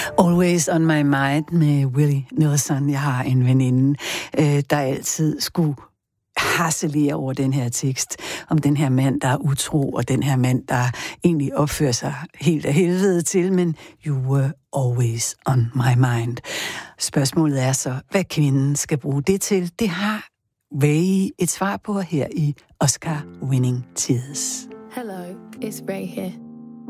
Always on my mind med Willie Nelson. Jeg har en veninde, der altid skulle harcelere over den her tekst, om den her mand, der er utro, og den her mand, der egentlig opfører sig helt af helvede til, men you were always on my mind. Spørgsmålet er så, hvad kvinden skal bruge det til? Det har Ray et svar på her i Oscar-winning Tears. Hello, it's Ray here.